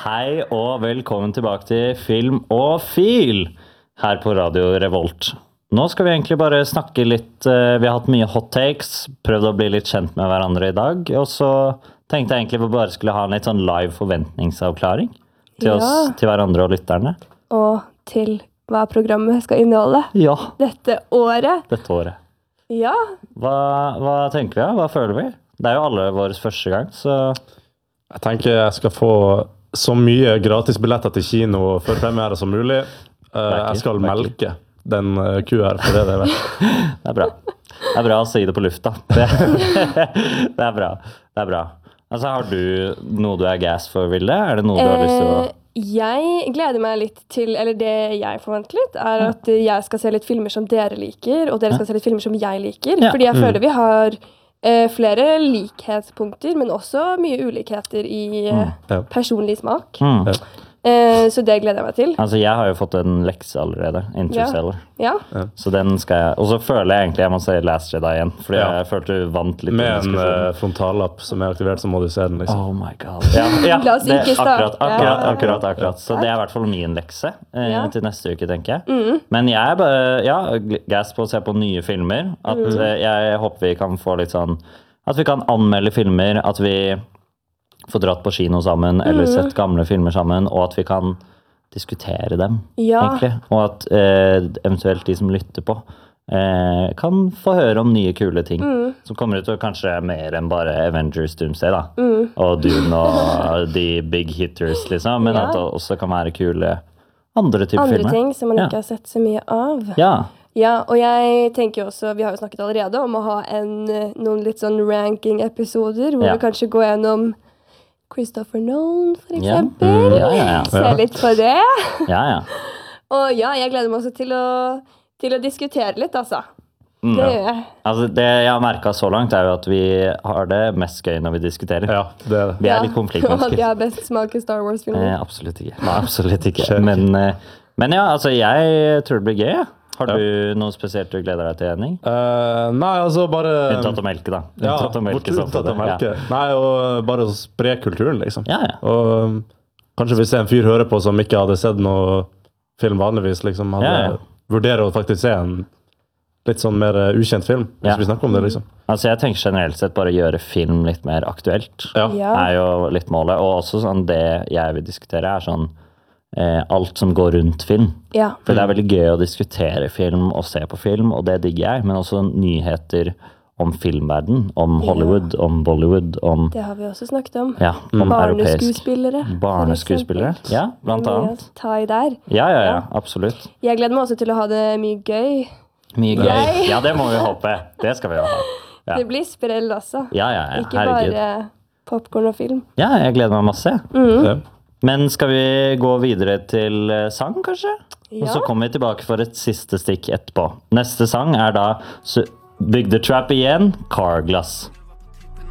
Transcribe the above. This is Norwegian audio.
Hei og velkommen tilbake til Film og Fil her på Radio Revolt. Nå skal vi egentlig bare snakke litt, vi har hatt mye hot takes, prøvd å bli litt kjent med hverandre i dag, og så tenkte jeg egentlig vi bare skulle ha en litt sånn live forventningsavklaring til oss, til hverandre og lytterne. Og til hva programmet skal inneholde. Ja. Dette året. Ja. Hva tenker vi? Hva føler vi? Det er jo alle våres første gang, så... Jeg tenker jeg skal få så mye gratisbilletter til kino før premiere som mulig. Jeg skal melke den kua her, for det vet. Det er bra. Det er bra å si det på lufta. Det er bra. Altså, har du noe du er gas for, Vilde? Er det noe du har lyst til å... Jeg gleder meg litt til, eller det jeg forventer litt, er at jeg skal se litt filmer som dere liker, og dere skal se litt filmer som jeg liker. Ja. Fordi jeg føler vi har flere likhetspunkter, men også mye ulikheter i personlig smak. Så det gleder jeg meg til. Altså, jeg har jo fått en lekse allerede, Interstellar. Ja. Så den skal jeg... Og så føler jeg egentlig jeg må se Last Jedi igjen, fordi jeg følte du vant litt. Med en frontallapp som er aktivert, så må du se den, liksom. Oh my god. Ja, La oss ikke starte. akkurat. Så det er i hvert fall min lekse til neste uke, tenker jeg. Men jeg er bare, gass på å se på nye filmer. At jeg håper vi kan få litt sånn... At vi kan anmelde filmer, at vi... få dratt på kino sammen, eller sett gamle filmer sammen, og at vi kan diskutere dem, egentlig. Og at eventuelt de som lytter på kan få høre om nye kule ting, som kommer ut til kanskje mer enn bare Avengers Doomsday, da. Og Dune og de big hitters, liksom, men at det også kan være kule andre typer filmer. Andre ting som man ikke har sett så mye av. Ja, og jeg tenker også, vi har jo snakket allerede om å ha noen litt sånn ranking-episoder, hvor vi kanskje går gjennom Christopher Nolan, for eksempel. Se litt på det. Og jeg gleder meg også til å diskutere litt, altså. Det gjør jeg. Altså, det jeg har merket så langt er jo at vi har det mest gøy når vi diskuterer. Ja, det er det. Vi er litt konfliktmennesker. Og de har best smak i Star Wars-filmer. Absolutt ikke. Nei, absolutt ikke. Men ja, altså, jeg tror det blir gøy, Har du noe spesielt du gleder deg til, Henning? Nei, altså bare... Unntatt å melke, da. Unntatt å melke. Nei, og bare å spre kulturen, liksom. Og kanskje hvis en fyr hører på som ikke hadde sett noe film vanligvis, liksom, hadde vurdere å faktisk se en litt sånn mer ukjent film, hvis vi snakker om det, liksom. Altså, jeg tenker generelt sett bare gjøre film litt mer aktuelt. Er jo litt målet. Og også sånn, det jeg vil diskutere er sånn alt som går rundt film. For det er veldig gøy å diskutere film og se på film, og det digger jeg, men også nyheter om filmverden, om Hollywood, om Bollywood, om... Det har vi også snakket om. Om Barneskuespillere. Ja, blant annet. Ta i der. Ja, absolutt. Jeg gleder meg også til å ha det mye gøy. Mye gøy? Ja, det må vi håpe. Det skal vi jo ha. Det blir sprell også. Ikke bare popcorn og film. Ja, jeg gleder meg masse. Men skal vi gå videre til sang, kanskje? Og så kommer vi tilbake for et siste stikk etterpå. Neste sang er da Big the Trap igjen, Carglass.